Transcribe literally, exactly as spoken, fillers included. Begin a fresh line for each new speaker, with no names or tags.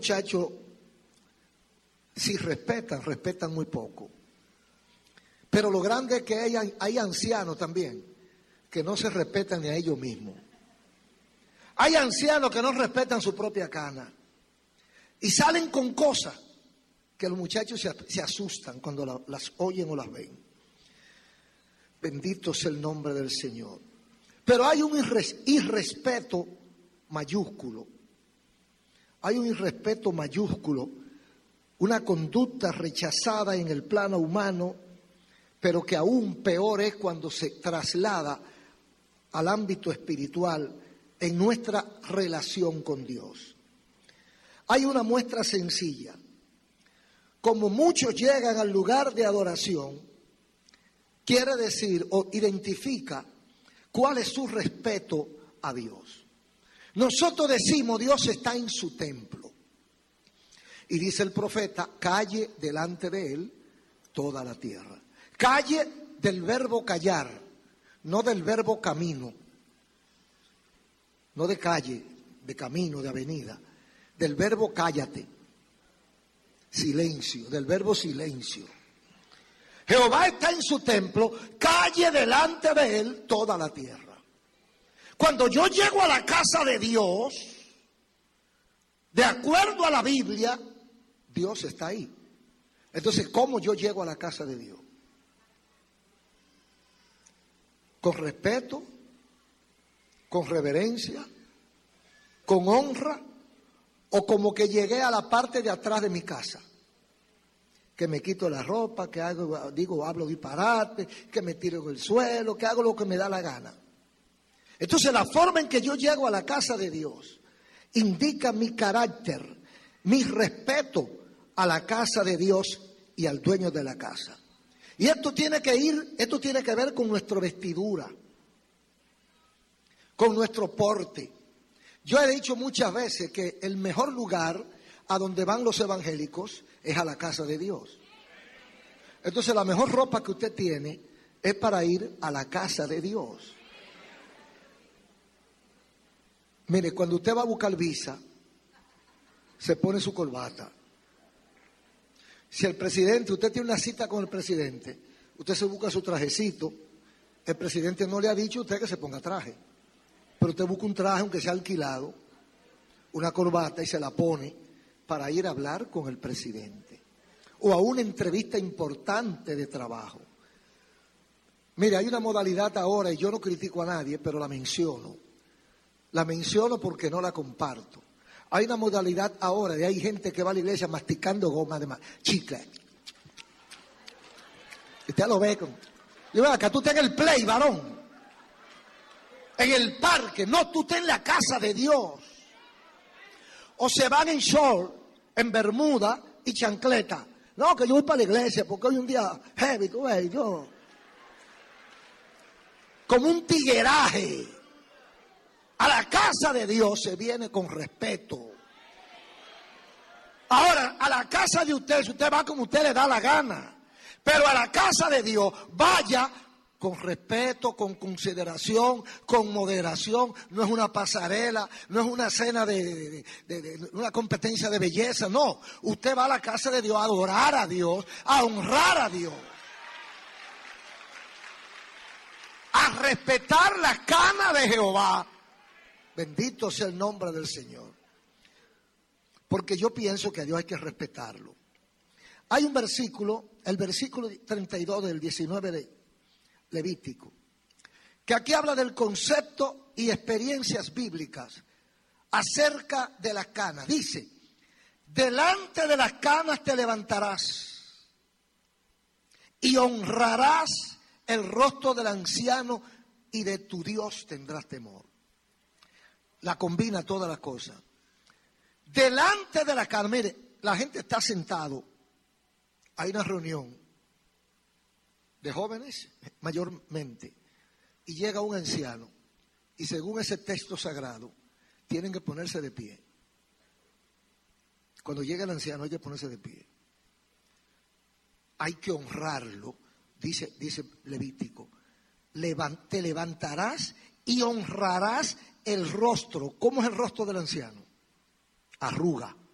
muchachos, si respetan, respetan muy poco. Pero lo grande es que hay, hay ancianos también que no se respetan ni a ellos mismos. Hay ancianos que no respetan su propia cana y salen con cosas que los muchachos se, se asustan cuando la, las oyen o las ven. Bendito sea el nombre del Señor. Pero hay un irres, irrespeto mayúsculo. Hay un irrespeto mayúsculo, una conducta rechazada en el plano humano, pero que aún peor es cuando se traslada al ámbito espiritual en nuestra relación con Dios. Hay una muestra sencilla. Como muchos llegan al lugar de adoración, quiere decir o identifica cuál es su respeto a Dios. Nosotros decimos, Dios está en su templo. Y dice el profeta, calle delante de él toda la tierra. Calle del verbo callar, no del verbo camino. No de calle, de camino, de avenida. Del verbo cállate. Silencio, del verbo silencio. Jehová está en su templo, calle delante de él toda la tierra. Cuando yo llego a la casa de Dios, de acuerdo a la Biblia, Dios está ahí. Entonces, ¿cómo yo llego a la casa de Dios? Con respeto, con reverencia, con honra, o como que llegué a la parte de atrás de mi casa, que me quito la ropa, que hago, digo, hablo disparate, que me tiro en el suelo, que hago lo que me da la gana. Entonces la forma en que yo llego a la casa de Dios indica mi carácter, mi respeto a la casa de Dios y al dueño de la casa. Y esto tiene que ir, esto tiene que ver con nuestra vestidura, con nuestro porte. Yo he dicho muchas veces que el mejor lugar a donde van los evangélicos es a la casa de Dios. Entonces la mejor ropa que usted tiene es para ir a la casa de Dios. Mire, cuando usted va a buscar visa, se pone su corbata. Si el presidente, usted tiene una cita con el presidente, usted se busca su trajecito. El presidente no le ha dicho a usted que se ponga traje, pero usted busca un traje, aunque sea alquilado, una corbata, y se la pone para ir a hablar con el presidente o a una entrevista importante de trabajo. Mire, hay una modalidad ahora, y yo no critico a nadie, pero la menciono. La menciono porque no la comparto. Hay una modalidad ahora de hay gente que va a la iglesia masticando goma de ma- chicle. Usted lo ve con... Yo veo acá, tú estás en el play, varón. En el parque, no, tú estás en la casa de Dios. O se van en short, en bermuda y chancleta. No, que yo voy para la iglesia porque hoy un día heavy, tú ves, yo. Como un tigueraje. A la casa de Dios se viene con respeto. Ahora, a la casa de usted, si usted va como usted le da la gana. Pero a la casa de Dios, vaya con respeto, con consideración, con moderación. No es una pasarela, no es una cena de, de, de, de una competencia de belleza, no. Usted va a la casa de Dios a adorar a Dios, a honrar a Dios, a respetar la cana de Jehová. Bendito sea el nombre del Señor. Porque yo pienso que a Dios hay que respetarlo. Hay un versículo, el versículo treinta y dos del diecinueve de Levítico, que aquí habla del concepto y experiencias bíblicas acerca de las canas. Dice, delante de las canas te levantarás y honrarás el rostro del anciano y de tu Dios tendrás temor. La combina todas las cosas. Delante de la cana, mire, la gente está sentado, hay una reunión de jóvenes mayormente, y llega un anciano, y según ese texto sagrado, tienen que ponerse de pie. Cuando llega el anciano hay que ponerse de pie. Hay que honrarlo, dice, dice Levítico. Levan, te levantarás y honrarás el rostro. ¿Cómo es el rostro del anciano? Arruga.